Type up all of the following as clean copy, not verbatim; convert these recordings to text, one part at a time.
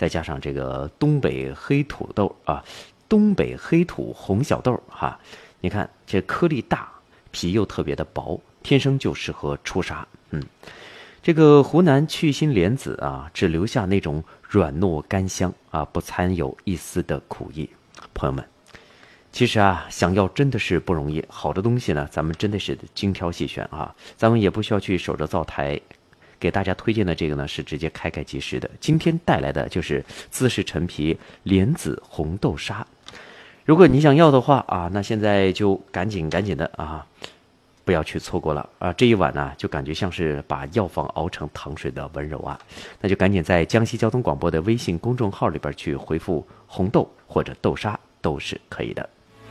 再加上这个东北黑土豆啊，东北黑土红小豆哈，你看这颗粒大，皮又特别的薄，天生就适合出沙。这个湖南去腥莲子啊，只留下那种软糯甘香啊，不掺有一丝的苦意。朋友们，其实啊，想要真的是不容易，好的东西呢，咱们真的是精挑细选啊，咱们也不需要去守着灶台。给大家推荐的这个呢，是直接开盖即食的。今天带来的就是自式陈皮莲子红豆沙。如果你想要的话啊，那现在就赶紧的啊，不要去错过了啊！这一碗呢，就感觉像是把药方熬成糖水的温柔啊，那就赶紧在江西交通广播的微信公众号里边去回复红豆或者豆沙都是可以的。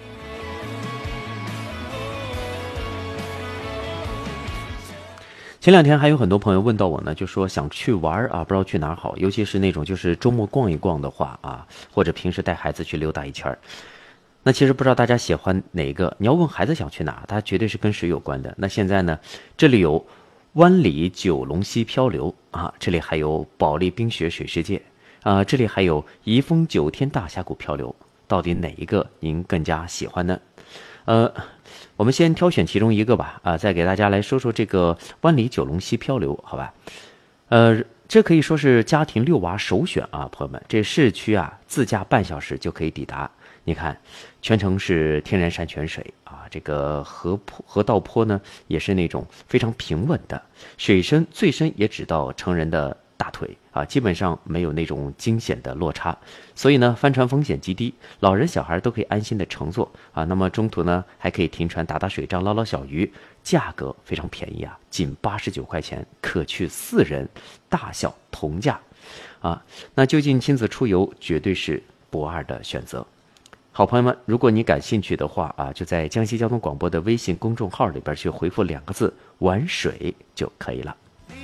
前两天还有很多朋友问到我呢，就说想去玩啊，不知道去哪儿好，尤其是那种就是周末逛一逛的话啊，或者平时带孩子去溜达一圈。那其实不知道大家喜欢哪个？你要问孩子想去哪，它绝对是跟水有关的。那现在呢，这里有湾里九龙溪漂流啊，这里还有保利冰雪水世界啊，这里还有宜丰9天大峡谷漂流。到底哪一个您更加喜欢呢？我们先挑选其中一个吧，再给大家来说说这个湾里九龙溪漂流，好吧？这可以说是家庭遛娃首选啊，朋友们，这市区啊，自驾半小时就可以抵达。你看，全程是天然山泉水啊，这个河道坡呢也是那种非常平稳的，水深最深也只到成人的大腿啊，基本上没有那种惊险的落差，所以呢，帆船风险极低，老人小孩都可以安心的乘坐啊。那么中途呢，还可以停船打水仗、捞小鱼，价格非常便宜啊，仅89块钱，可去4人，大小同价啊。那就近亲子出游绝对是不二的选择。好朋友们，如果你感兴趣的话啊，就在江西交通广播的微信公众号里边去回复2个字“玩水”就可以了。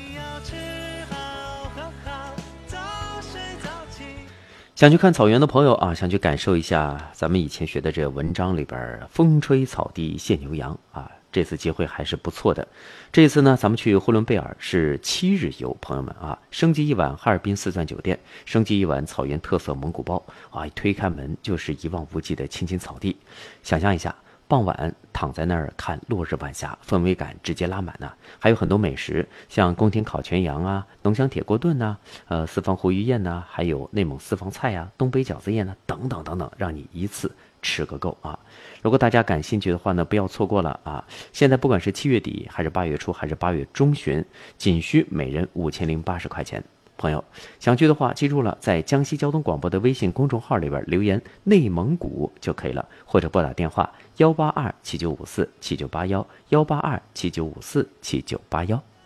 想去看草原的朋友啊，想去感受一下咱们以前学的这文章里边风吹草低见牛羊啊，这次机会还是不错的。这一次呢，咱们去呼伦贝尔是7日游，朋友们啊，升级一晚哈尔滨4钻酒店，升级一晚草原特色蒙古包啊，一推开门就是一望无际的青青草地。想象一下，傍晚躺在那儿看落日晚霞，氛围感直接拉满呢。还有很多美食，像宫廷烤全羊啊、浓香铁锅炖呐、四方胡鱼宴呐、还有内蒙私房菜啊、东北饺子宴呐、等等等等，让你一次吃个够啊！如果大家感兴趣的话呢，不要错过了啊！现在不管是7月底，还是8月初，还是8月中旬，仅需每人5080块钱。朋友想去的话，记住了，在江西交通广播的微信公众号里边留言内蒙古就可以了，或者拨打电话18279547981，18279547981。